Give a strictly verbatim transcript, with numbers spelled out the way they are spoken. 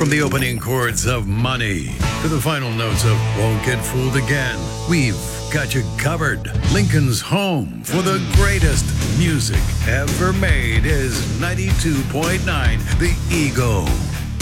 From the opening chords of Money to the final notes of Won't Get Fooled Again, we've got you covered. Lincoln's home for the greatest music ever made is ninety-two point nine The Eagle.